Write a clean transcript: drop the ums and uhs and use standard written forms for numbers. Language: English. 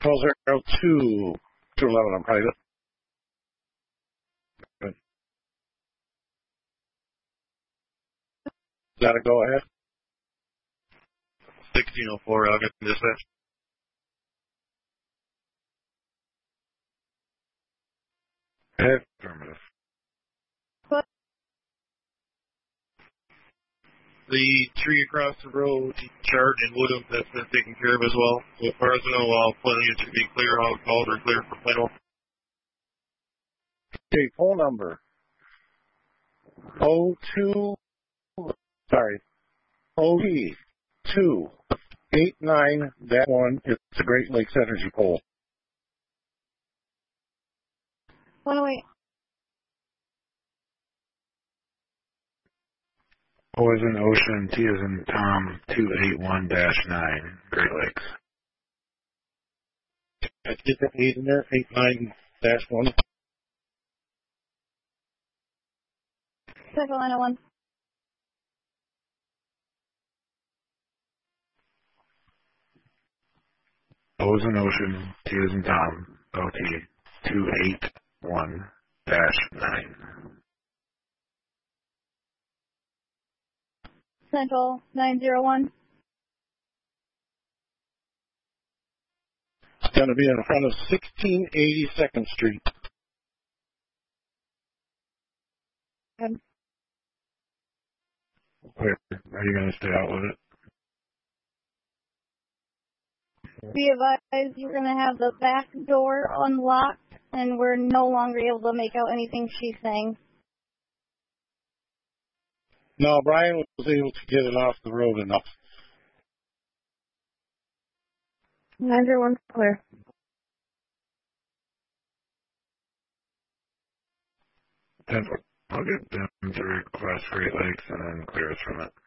1202 211 on private. Good. Is that a go ahead? 1604, I'll get dispatch. Affirmative. The tree across the road, Chart and Woodham, that's been taken care of as well. So as far as I know, plenty should be clear. All calls are clear for Plano. Okay, phone number 0289-1. It's a Great Lakes Energy pole. 108. O as in Ocean, T as in Tom, 281-9, Great Lakes. Let's get that 8 in there, 89-1. Central 901. O as in Ocean, T as in Tom, OT, 281-9. Central 901. It's going to be in front of 1682nd Street. Good. Where are you going to stay out with it? Be advised, you're going to have the back door unlocked, and we're no longer able to make out anything she's saying. No, Brian was able to get it off the road enough. 901 clear. I'll get them to request Great Lakes and then clear us from it.